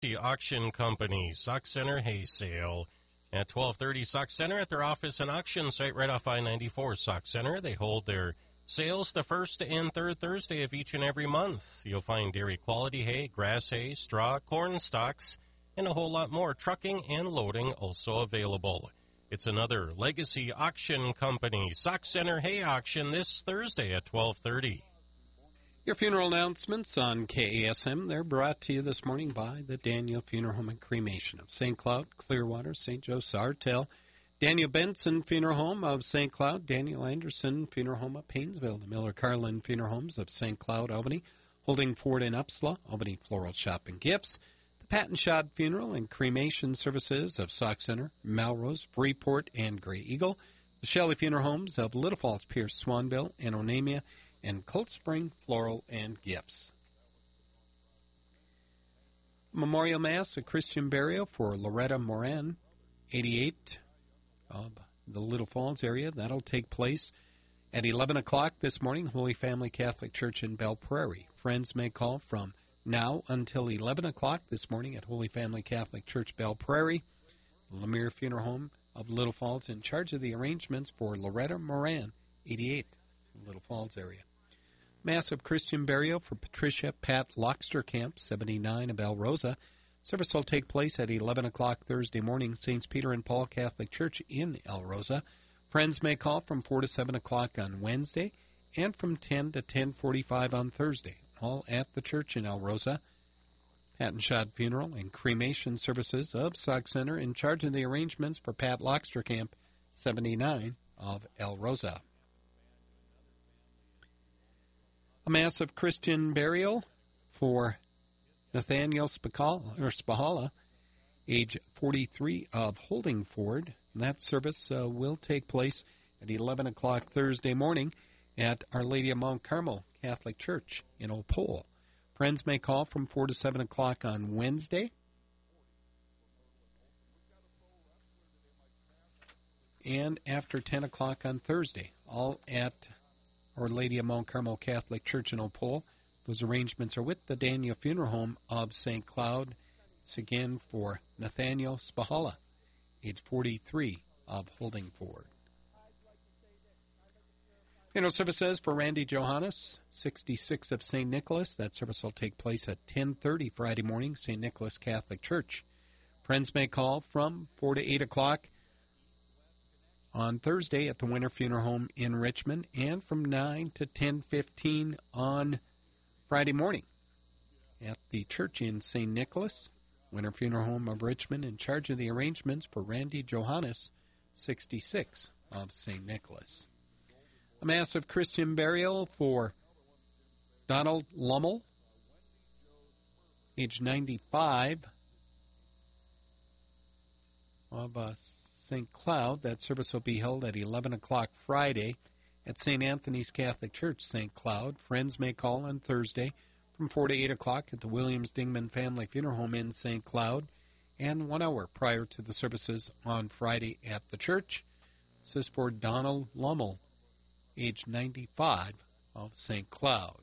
The Auction Company, Sauk Centre Hay Sale. At 12:30, Sauk Centre at their office and auction site right off I-94 Sauk Centre. They hold their sales the first and third Thursday of each and every month. You'll find dairy quality hay, grass hay, straw, corn stalks, and a whole lot more. Trucking and loading also available. It's another Legacy Auction Company, Sauk Centre Hay Auction this Thursday at 12:30. Your funeral announcements on KASM, they're brought to you this morning by the Daniel Funeral Home and Cremation of St. Cloud, Clearwater, St. Joe, Sartell, Daniel Benson Funeral Home of St. Cloud, Daniel Anderson Funeral Home of Paynesville, the Miller Carlin Funeral Homes of St. Cloud, Albany, Holding Ford in Upsala, Albany Floral Shop and Gifts, the Patton Shod Funeral and Cremation Services of Sauk Centre, Melrose, Freeport, and Grey Eagle, the Shelley Funeral Homes of Little Falls, Pierce, Swanville, and Onamia, and Cold Spring Floral and Gifts. Memorial Mass, a Christian burial for Loretta Moran, 88, of the Little Falls area. That'll take place at 11 o'clock this morning, Holy Family Catholic Church in Belle Prairie. Friends may call from now until 11 o'clock this morning at Holy Family Catholic Church, Belle Prairie. Lemire Funeral Home of Little Falls in charge of the arrangements for Loretta Moran, 88, Little Falls area. Massive Christian burial for Patricia Pat Locksterkamp, 79 of El Rosa. Service will take place at 11 o'clock Thursday morning, St. Peter and Paul Catholic Church in El Rosa. Friends may call from 4 to 7 o'clock on Wednesday and from 10 to 10:45 on Thursday, all at the church in El Rosa. Patton Shod Funeral and Cremation Services of Sauk Centre in charge of the arrangements for Pat Locksterkamp, 79 of El Rosa. A massive Christian burial for Nathaniel Spahala, age 43 of Holdingford. That service will take place at 11 o'clock Thursday morning at Our Lady of Mount Carmel Catholic Church in Opole. Friends may call from 4 to 7 o'clock on Wednesday. And after 10 o'clock on Thursday, all at Our Lady of Mount Carmel Catholic Church in Opole. Those arrangements are with the Daniel Funeral Home of St. Cloud. It's again for Nathaniel Spahala, age 43 of Holdingford. Funeral services for Randy Johannes, 66 of St. Nicholas. That service will take place at 10:30 Friday morning, St. Nicholas Catholic Church. Friends may call from 4 to 8 o'clock on Thursday at the Winter Funeral Home in Richmond, and from 9 to 10:15 on Friday morning at the church in St. Nicholas. Winter Funeral Home of Richmond in charge of the arrangements for Randy Johannes, 66 of St. Nicholas. A massive Christian burial for Donald Lummel, age 95 of St. Cloud. That service will be held at 11 o'clock Friday at St. Anthony's Catholic Church, St. Cloud. Friends may call on Thursday from 4 to 8 o'clock at the Williams Dingman Family Funeral Home in St. Cloud, and 1 hour prior to the services on Friday at the church. This is for Donald Lummel, age 95 of St. Cloud.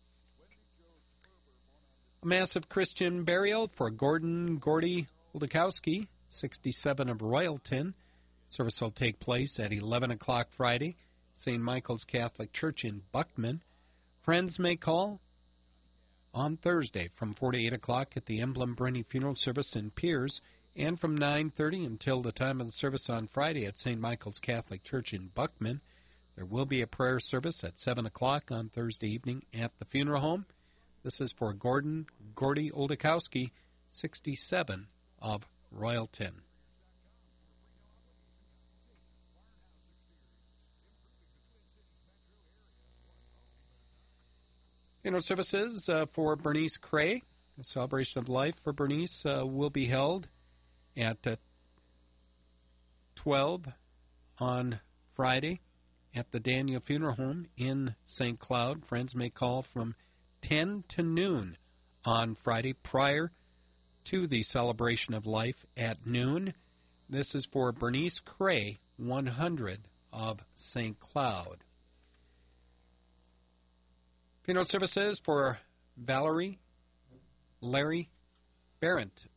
A massive Christian burial for Gordon Gordy Oldakowski, 67 of Royalton. Service will take place at 11 o'clock Friday, St. Michael's Catholic Church in Buckman. Friends may call on Thursday from 4 to 8 o'clock at the Emblem Brenny Funeral Service in Piers, and from 9:30 until the time of the service on Friday at St. Michael's Catholic Church in Buckman. There will be a prayer service at 7 o'clock on Thursday evening at the funeral home. This is for Gordon Gordy Oldakowski, 67 of Royalton. Funeral services for Bernice Cray. The celebration of life for Bernice will be held at 12 on Friday at the Daniel Funeral Home in St. Cloud. Friends may call from 10 to noon on Friday prior to the celebration of life at noon. This is for Bernice Cray, 100 of St. Cloud. Funeral services for Valerie Larry Barrent